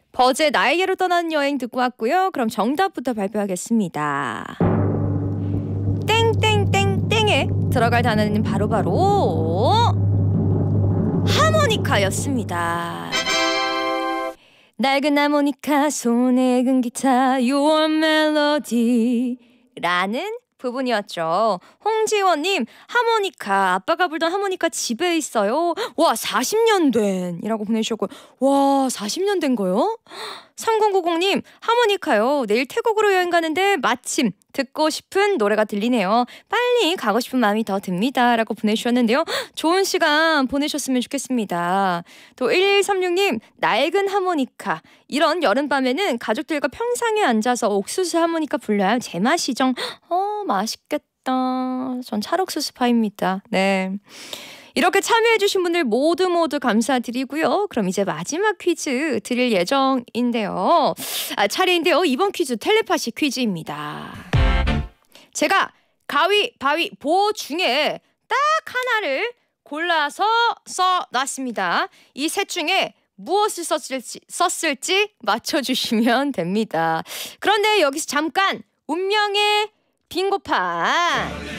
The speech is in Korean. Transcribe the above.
버즈의 나에게로 떠나는 여행 듣고 왔고요. 그럼 정답부터 발표하겠습니다. 땡땡땡땡에 들어갈 단어는 바로 하모니카였습니다. 낡은 하모니카 손에 든 기타 Your Melody 라는 부분이었죠. 홍지원님, 하모니카 아빠가 불던 하모니카 집에 있어요. 와, 40년 된 이라고 보내주셨고요. 와, 40년 된 거요? 3090님, 하모니카요. 내일 태국으로 여행 가는데 마침 듣고 싶은 노래가 들리네요. 빨리 가고 싶은 마음이 더 듭니다 라고 보내주셨는데요. 좋은 시간 보내셨으면 좋겠습니다. 또 1136님, 낡은 하모니카. 이런 여름밤에는 가족들과 평상에 앉아서 옥수수 하모니카 불러야 제맛이죠. 맛있겠다. 전 찰옥수수파입니다. 네. 이렇게 참여해주신 분들 모두 감사드리고요. 그럼 이제 마지막 퀴즈 드릴 예정인데요. 차례인데요. 이번 퀴즈 텔레파시 퀴즈입니다. 제가 가위바위보 중에 딱 하나를 골라서 써놨습니다. 이 셋 중에 무엇을 썼을지 맞춰주시면 됩니다. 그런데 여기서 잠깐 운명의 빙고판